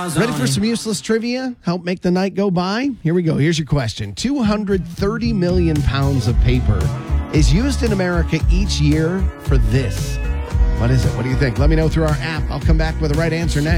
Ready for some useless trivia? Help make the night go by? Here we go. Here's your question. 230 million pounds of paper is used in America each year for this. What is it? What do you think? Let me know through our app. I'll come back with the right answer next.